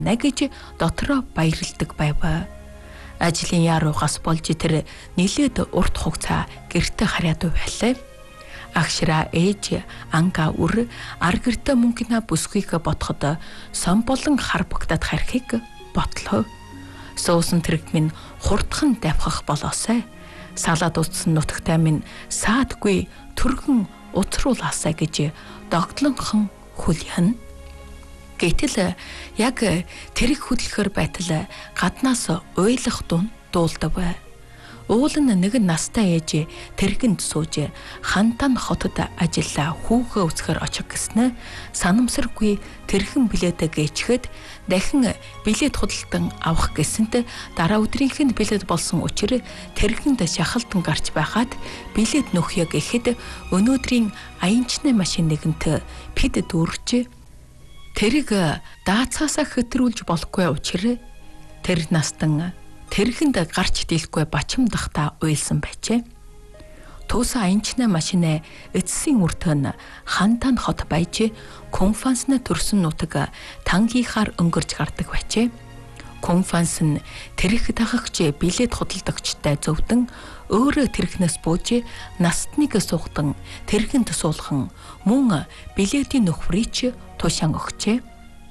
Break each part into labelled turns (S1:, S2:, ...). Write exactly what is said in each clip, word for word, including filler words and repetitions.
S1: гэж дотроо баярлдаг байв. Ажлын яруугаас болж тэр нилээд урт хугацаа гэртээ хараад байлаа. Агшра ээж анга үр ар гэртээ мөнгөна бүсгүйг бодоход сон болон хар багтаад харихыг бодлоо. Суусан тэрэг минь хурдхан давхах болоосай. Салаад утсан нутагтай минь саадгүй түргэн уцруулаасай гэж догтлонхон хүлээн. Гэтэл яг тэрэг хөдлөхөр байтал гаднаас уйлах дун дуулдаг. Уул нь нэг настай ээж тэргэнд сууж хантан хотод ажиллаа хүүгээ үсгэр очих гэснэ санамсаргүй тэрхэн билетэ гээчхэд дахин билет худалдан авах гэсэнт дараа өдрийнх нь билет болсон учраас тэрхэнд шахалтан гарч байхад билет нөхье гэхэд өнөөдрийн аянчны машин нэгэнт пид дүүрч тэрэг даацаасаа хэтрүүлж болохгүй учраас тэр настан тэрхэнд гарч дийлэхгүй бачимдахта уйлсан байжээ. Тууса аянчны машин эцсийн үртэн хантан хот байж конфансны төрсөн нутаг тангийнхаар өнгөрч гардаг байжээ. Конфанс нь тэрэг тахагч билет худалдагчтай зөвдөн өөрөө тэрхнээс бууж настныг суугдан тэрхэнд суулхан мөн билетийн нөхрийч тушаан өгчээ.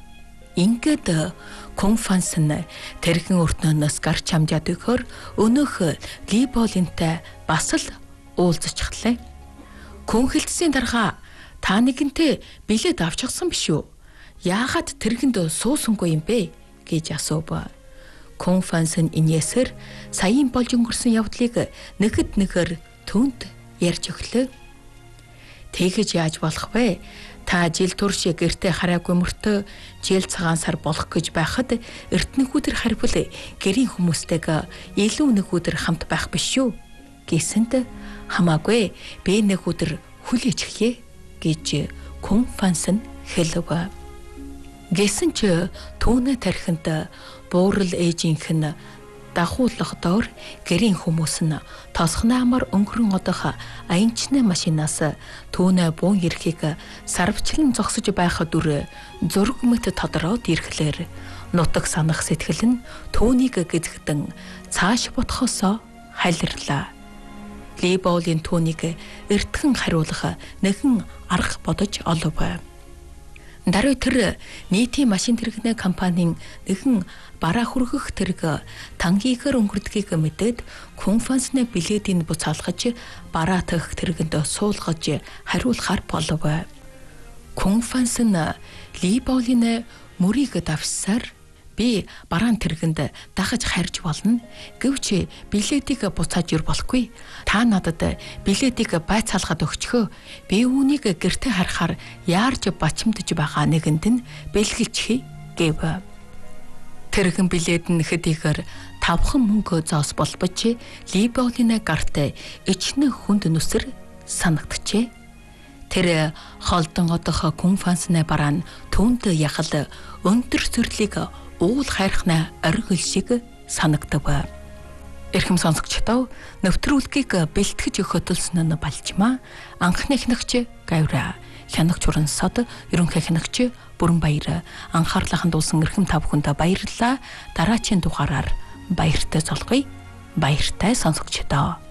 S1: Ингээд конфанс нь тэрхэн өртнөөс гарч хамжаад өгөхөр өнөөх Либолинтай бас л уулзчихлаа. Күнхэлтсийн дарга та нэгэнтээ билет авчихсан биш үү? Яагаад тэрхэнд суусангүй юм бэ гэж асуув. Конфанс нь инээсэр саяын болж өнгөрсөн явдлыг нэгэд нэхэр түнд ярьж өглөө. Тэгэж яаж болох вэ? Та жил турш гэртээ хараагүй мөртөө жил цагаан сар болох гэж байхад эртнэгүүдэр харвал гэрийн хүмүүстэйг илүү нэг өдөр хамт байх биш шүү гэсэнд хамаагүй би нэг өдөр хүлээж хье гэж конфанс нь хэлв. Гэсэн ч түүнээ тархинд буурал ээжийнх нь дахуулах доор гэрийн хүмүүс нь тосхнаамар өнгөрөн одох аянчны машинаас түүнээ буун ирэхийг сарвчлан зогсож байх дүр зург мэт тодороод ирэхлээр нутаг санах сэтгэл нь түүнийг гизгдэн цааш бодхосоо хайлрлаа. Либолин түүнийг эртхэн хариулах нэгэн арга бодож олов. Даруй тэр нийтийн машин тэрэгнээ компанийн нэгэн бараа хүргэх тэрэг тангийнхаар өнгөрдгийг мэдээд конфансны билетийг буцаалгаж бараа тах тэрэгэнд суулгаж хариулахар болов. Конфанс нь Либолин мөрийг давсаар би бараан тэрэгэнд дахиж харж болно. Гэвч билетийг буцааж ир болохгүй. Та надад билетийг байцаалгаад өгчхөө. Би үүнийг гэртээ харахаар яарж бачимдж байгаа нэгэнд нь бэлгэлчихье гэв. Тэрхэн билет нь хэдийгээр тавхан мөнгө зоос болбоч Либолин гарт ичнэ хүнд нүсэр санагджээ. Тэр холдон одох конфансны бараан түүнд яхал өндөр сүрлийг уул хайрхнаа оргил шиг санагдав. Эрхэм сонсогчдоо нэвтрүүлгийг бэлтгэж хөтөлсөн нь балжмаа. Анхны хянагч Гавра, хянагч Урансад, ерөнхий хянагч Бүрэнбаяр анхаарлаа хандуулсан эрхэм та бүхэнд баярлалаа. Дараагийн дугаараар баяртай золгоё. Баяртай сонсогчдоо.